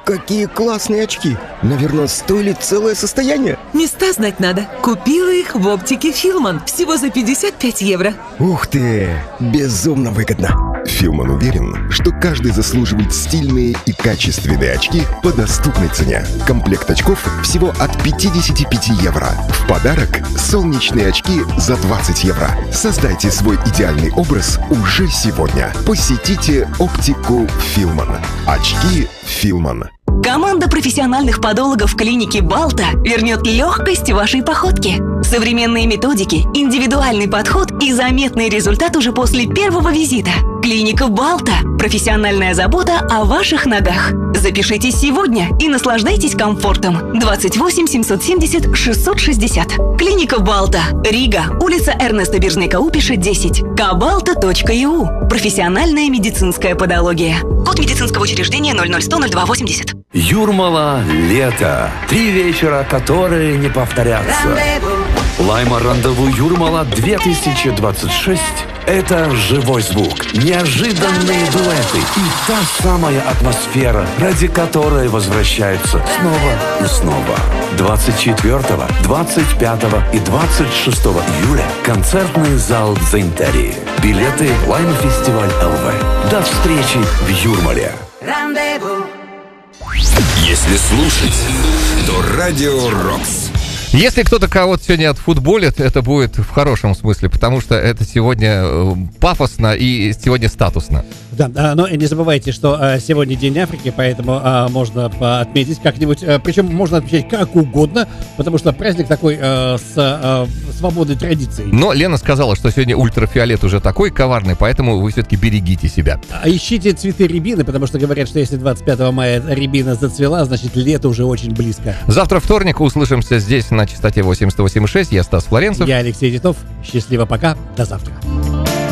какие классные очки! Наверное, стоили целое состояние. Места знать надо. Купила их в оптике Филман. Всего за 55 евро. Ух ты! Безумно выгодно. Филман уверен, что каждый заслуживает стильные и качественные очки по доступной цене. Комплект очков всего от 55 евро. В подарок солнечные очки за 20 евро. Создайте свой идеальный образ уже сегодня. Посетите оптику Филман. Очки Филман. Команда профессиональных подологов клиники «Балта» вернет легкость вашей походке. Современные методики, индивидуальный подход и заметный результат уже после первого визита. Клиника «Балта» – профессиональная забота о ваших ногах. Запишитесь сегодня и наслаждайтесь комфортом. 28 770 660. Клиника «Балта», Рига, улица Эрнеста Биржника-Упиша, 10. kabalta.eu. Профессиональная медицинская подология. Код медицинского учреждения 001000280. Юрмала лето. 3 вечера, которые не повторятся. Лайма Рандеву Юрмала 2026. Это живой звук, неожиданные дуэты и та самая атмосфера, ради которой возвращаются снова и снова. 24, 25 и 26 июля концертный зал Дзентери. Билеты Лайма Фестиваль ЛВ. До встречи в Юрмале. Если слушать, то Радио Рокс. Если кто-то кого-то сегодня отфутболит, это будет в хорошем смысле, потому что это сегодня пафосно и сегодня статусно. Да, но не забывайте, что сегодня День Африки, поэтому можно отметить как-нибудь, причем можно отмечать как угодно, потому что праздник такой с свободой традиций. Но Лена сказала, что сегодня ультрафиолет уже такой коварный, поэтому вы все-таки берегите себя. Ищите цветы рябины, потому что говорят, что если 25 мая рябина зацвела, значит лето уже очень близко. Завтра вторник, услышимся здесь на частоте 88,6. Я Стас Флоренцев. Я Алексей Титов. Счастливо, пока. До завтра.